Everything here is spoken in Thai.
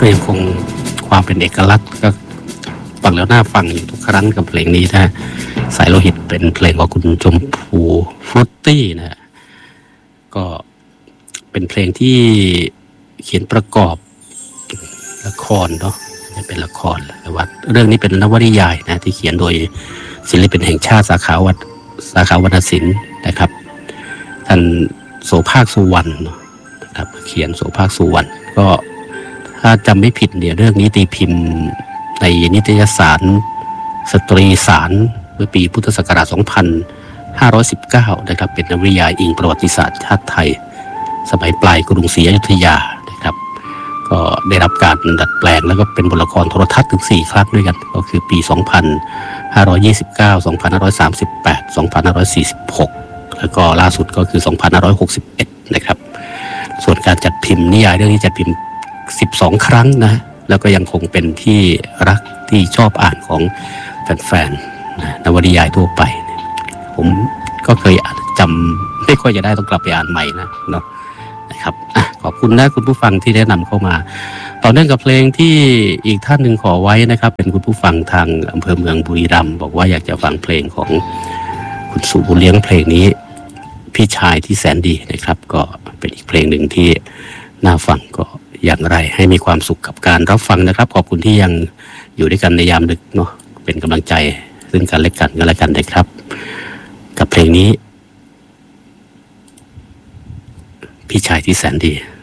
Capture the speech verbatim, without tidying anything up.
ก็ยังคงความเป็นเอกลักษณ์ก็ฟังแล้วน่าฟังอยู่ทุกครั้งกับเพลงนี้นะสายโลหิตเป็นเพลงของคุณชมพูฟรุตตี้นะก็เป็นเพลงที่เขียนประกอบละครเนาะจะเป็นละครแต่ว่าเรื่องนี้เป็นนวนิยายนะที่เขียนโดยศิลปินแห่งชาติสาขาวัดสาขาวรรณศิลป์นะครับท่านโสภาคสุวรรณนะครับเขียนโสภาคสุวรรณก็ถ้าจำไม่ผิดเนี่ยเรื่องนี้ตีพิมพ์ในนิตยสารสตรีสารเมื่อปีพุทธศักราช สองพันห้าร้อยสิบเก้า นะครับเป็นนวนิยายอิงประวัติศาสตร์ชาติไทยสมัยปลายกรุงศรีอยุธยานะครับก็ได้รับการดัดแปลงแล้วก็เป็นบทละครโทรทัศน์ถึงสี่ครั้งด้วยกันก็คือปี สองพันห้าร้อยยี่สิบเก้า สองพันห้าร้อยสามสิบแปด สองพันห้าร้อยสี่สิบหกแล้วก็ล่าสุดก็คือ สองพันห้าร้อยหกสิบเอ็ด นะครับส่วนการจัดพิมพ์นิยายเรื่องนี้จัดพิมพ์สิบสองครั้งนะแล้วก็ยังคงเป็นที่รักที่ชอบอ่านของแฟนๆนวนิยายทั่วไปผมก็เคยจำไม่ค่อยจะได้ต้องกลับไปอ่านใหม่นะเนาะนะครับขอบคุณนะคุณผู้ฟังที่แนะนำเข้ามาต่อเนื่องกับเพลงที่อีกท่านหนึ่งขอไว้นะครับเป็นคุณผู้ฟังทางอำเภอเมืองบุรีรัมย์บอกว่าอยากจะฟังเพลงของคุณสุบุญเลี้ยงเพลงนี้พี่ชายที่แสนดีนะครับก็เป็นอีกเพลงหนึ่งที่น่าฟังก็อย่างไรให้มีความสุขกับการรับฟังนะครับขอบคุณที่ยังอยู่ด้วยกันในยามดึกเนาะเป็นกำลังใจซึ่งกันและกันก็แล้วกันนะครับกับเพลงนี้พี่ชายที่แสนดี